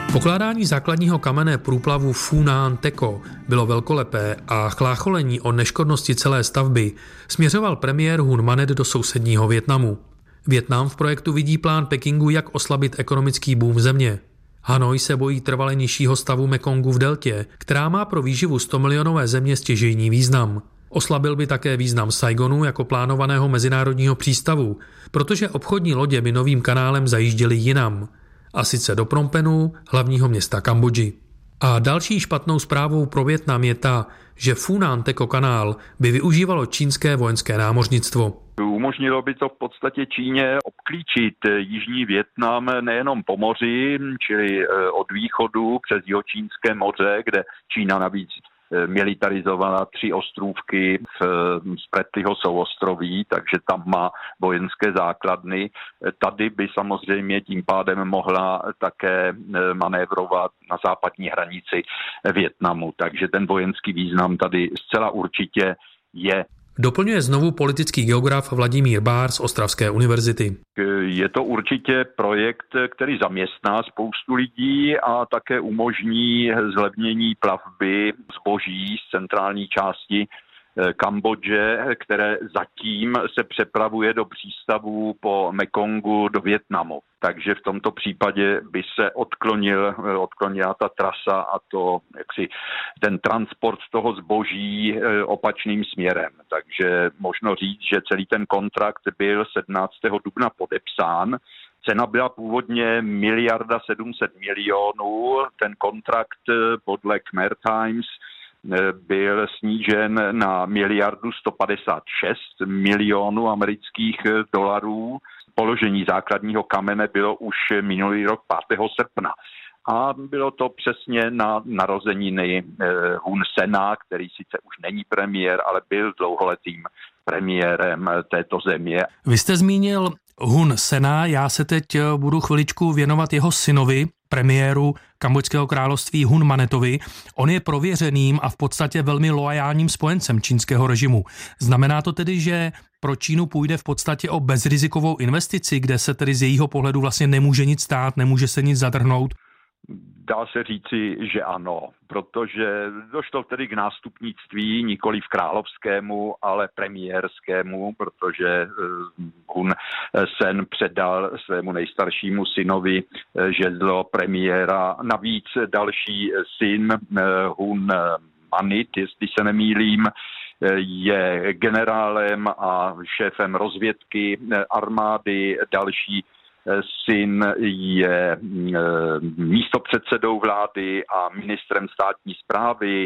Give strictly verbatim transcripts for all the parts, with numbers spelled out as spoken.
Pokládání základního kamene průplavu Funan Teco bylo velkolepé a chlácholení o neškodnosti celé stavby směřoval premiér Hun Manet do sousedního Vietnamu. Vietnam v projektu vidí plán Pekingu, jak oslabit ekonomický boom země. Hanoj se bojí trvale nižšího stavu Mekongu v deltě, která má pro výživu stomilionové země stěžejní význam. Oslabil by také význam Saigonu jako plánovaného mezinárodního přístavu, protože obchodní lodě by novým kanálem zajížděly jinam, a sice do Phnom Penhu, hlavního města Kambodži. A další špatnou zprávou pro Vietnam je ta, že Funan Teco kanál by využívalo čínské vojenské námořnictvo. Umožnilo by to v podstatě Číně obklíčit jižní Vietnam nejenom po moři, čili od východu přes Jihočínské moře, kde Čína navíc militarizovala tři ostrůvky v Spratlyho souostroví, takže tam má vojenské základny. Tady by samozřejmě tím pádem mohla také manévrovat na západní hranici Vietnamu, takže ten vojenský význam tady zcela určitě je. Doplňuje znovu politický geograf Vladimír Bár z Ostravské univerzity. Je to určitě projekt, který zaměstná spoustu lidí a také umožní zlevnění plavby zboží z centrální části Kambodže, které zatím se přepravuje do přístavů po Mekongu do Vietnamu. Takže v tomto případě by se odklonil, odklonila ta trasa a to, jaksi, ten transport toho zboží opačným směrem. Takže možno říct, že celý ten kontrakt byl sedmnáctého dubna podepsán. Cena byla původně miliarda sedm set milionů. Ten kontrakt podle Khmer Times byl snížen na miliardu sto padesát šest milionů amerických dolarů. Položení základního kamene bylo už minulý rok pátého srpna. A bylo to přesně na narozeniny Hun Sena, který sice už není premiér, ale byl dlouholetým premiérem této země. Vy jste zmínil Hun Sena, já se teď budu chviličku věnovat jeho synovi, premiéru Kambodžského království Hun Manetovi. On je prověřeným a v podstatě velmi loajálním spojencem čínského režimu. Znamená to tedy, že pro Čínu půjde v podstatě o bezrizikovou investici, kde se tedy z jejího pohledu vlastně nemůže nic stát, nemůže se nic zadrhnout? Dá se říci, že ano, protože došlo tedy k nástupnictví nikoli v královskému, ale premiérskému, protože Hun Sen předal svému nejstaršímu synovi žezlo premiéra. Navíc další syn Hun Manit, jestli se nemýlím, je generálem a šéfem rozvědky armády, další syn je místopředsedou vlády a ministrem státní správy,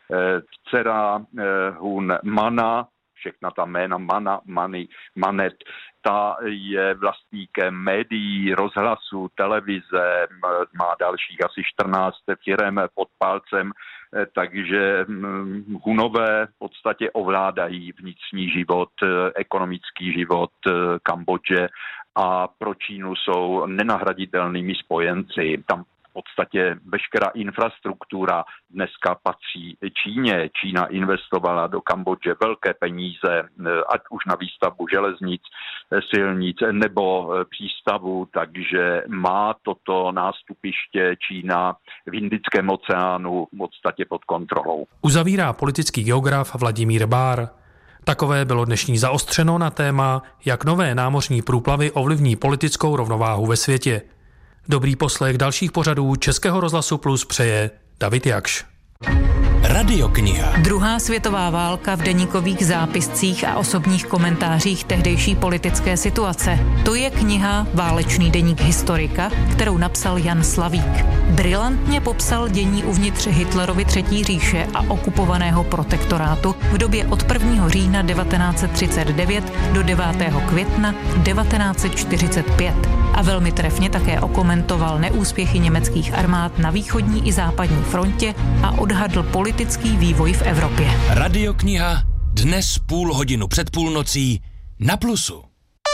dcera Hun Mana, všechna ta jména Mana, Mani, Manet, ta je vlastníkem médií, rozhlasu, televize, má dalších asi čtrnáct firem pod palcem, takže Hunové v podstatě ovládají vnitřní život, ekonomický život Kambodže a pro Čínu jsou nenahraditelnými spojenci. Tam v podstatě veškerá infrastruktura dneska patří Číně. Čína investovala do Kambodže velké peníze, ať už na výstavbu železnic, silnic nebo přístavu, takže má toto nástupiště Čína v Indickém oceánu v podstatě pod kontrolou. Uzavírá politický geograf Vladimír Bár. Takové bylo dnešní Zaostřeno na téma, jak nové námořní průplavy ovlivní politickou rovnováhu ve světě. Dobrý poslech dalších pořadů Českého rozhlasu Plus přeje David Jakš. Radiokniha. Druhá světová válka v deníkových zápiscích a osobních komentářích tehdejší politické situace. To je kniha Válečný deník historika, kterou napsal Jan Slavík. Brilantně popsal dění uvnitř Hitlerovy třetí říše a okupovaného protektorátu v době od prvního října devatenáct set třicet devět do devátého května devatenáct set čtyřicet pět. A velmi trefně také okomentoval neúspěchy německých armád na východní i západní frontě a odhadl politický vývoj v Evropě. Radiokniha dnes půl hodinu před půlnocí na Plusu.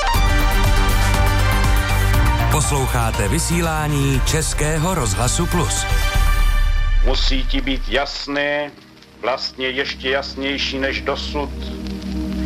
Posloucháte vysílání Českého rozhlasu Plus. Musí ti být jasné, vlastně ještě jasnější než dosud,